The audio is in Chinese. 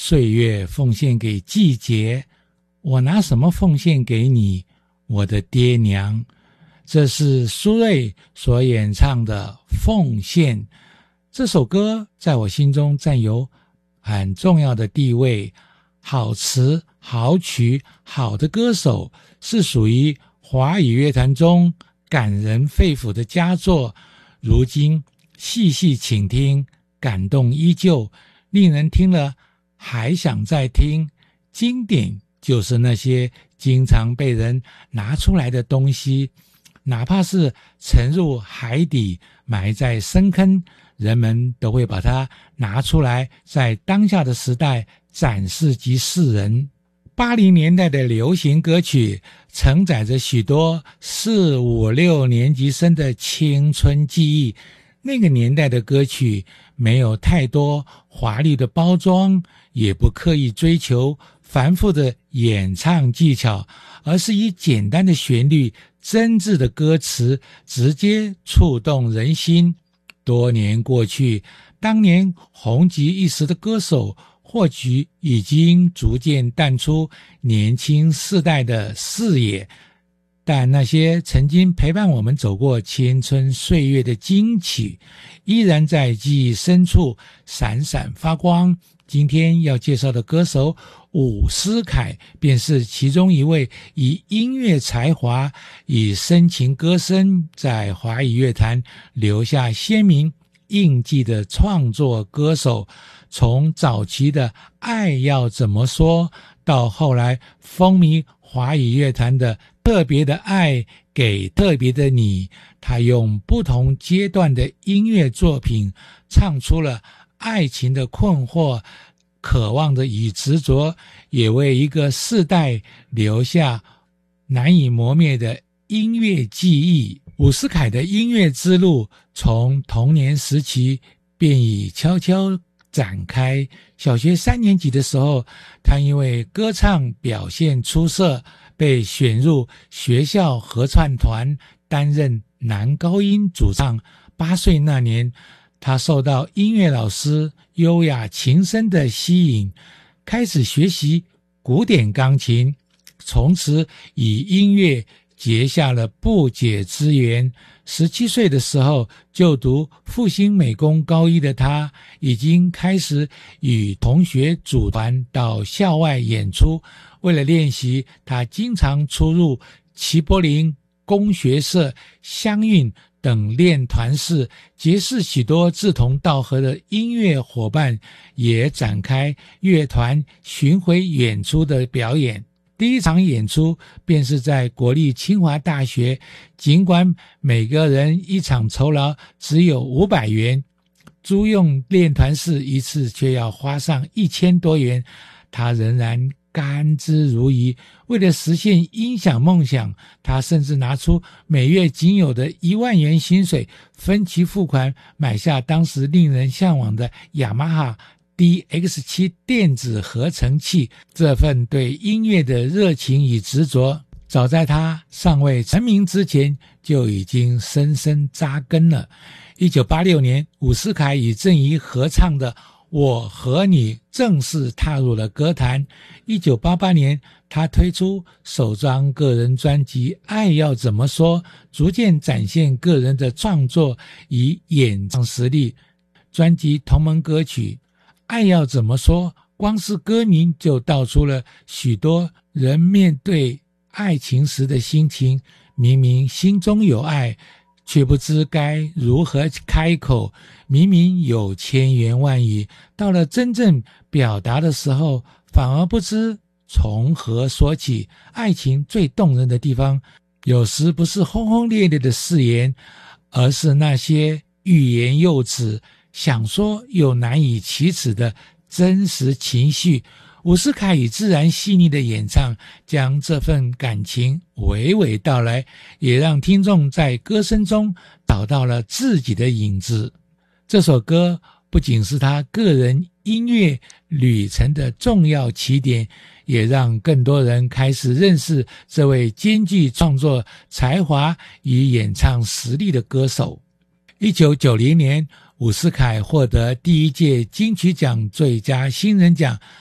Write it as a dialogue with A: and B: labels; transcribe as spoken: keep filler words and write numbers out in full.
A: 岁月奉献给季节，我拿什么奉献给你，我的爹娘？这是苏芮所演唱的《奉献》。这首歌在我心中占有很重要的地位，好词、好曲、好的歌手，是属于华语乐坛中感人肺腑的佳作。如今细细倾听，感动依旧，令人听了还想再听。经典就是那些经常被人拿出来的东西，哪怕是沉入海底，埋在深坑，人们都会把它拿出来，在当下的时代展示给世人。八零年代的流行歌曲承载着许多四五六年级生的青春记忆。那个年代的歌曲没有太多华丽的包装，也不刻意追求繁复的演唱技巧，而是以简单的旋律、真挚的歌词直接触动人心。多年过去，当年红极一时的歌手或许已经逐渐淡出年轻世代的视野，但那些曾经陪伴我们走过青春岁月的金曲，依然在记忆深处闪闪发光。今天要介绍的歌手伍思凯，便是其中一位以音乐才华、以深情歌声在华语乐坛留下鲜明印记的创作歌手。从早期的《爱要怎么说》，到后来风靡华语乐坛的《特别的爱给特别的你》，他用不同阶段的音乐作品唱出了爱情的困惑、渴望的与执着，也为一个世代留下难以磨灭的音乐记忆。伍思凯的音乐之路从童年时期便已悄悄展开。小学三年级的时候，他因为歌唱表现出色，被选入学校合唱团，担任男高音主唱。八岁那年，他受到音乐老师优雅琴声的吸引，开始学习古典钢琴，从此以音乐结下了不解之缘。十七岁的时候，就读复兴美工高一的他，已经开始与同学组团到校外演出。为了练习，他经常出入齐柏林、工学社、乡韵等练团室，结识许多志同道合的音乐伙伴，也展开乐团巡回演出的表演。第一场演出便是在国立清华大学，尽管每个人一场酬劳只有五百元，租用练团室一次却要花上一千多元，他仍然甘之如饴。为了实现音响梦想，他甚至拿出每月仅有的一万元薪水，分期付款买下当时令人向往的雅马哈D X 七 电子合成器。这份对音乐的热情与执着，早在他尚未成名之前就已经深深扎根了。一九八六年，伍思凯与郑怡合唱的《我和你》正式踏入了歌坛。一九八八年，他推出首张个人专辑《爱要怎么说》，逐渐展现个人的创作与演唱实力。专辑同名歌曲《爱要怎么说》，光是歌名就道出了许多人面对爱情时的心情。明明心中有爱，却不知该如何开口；明明有千言万语，到了真正表达的时候，反而不知从何说起。爱情最动人的地方，有时不是轰轰烈烈的誓言，而是那些欲言又止、想说又难以启齿的真实情绪。伍思凯以自然细腻的演唱，将这份感情娓娓道来，也让听众在歌声中找到了自己的影子。这首歌不仅是他个人音乐旅程的重要起点，也让更多人开始认识这位兼具创作才华与演唱实力的歌手。一九九零年，伍思凯获得第一届金曲奖最佳新人奖，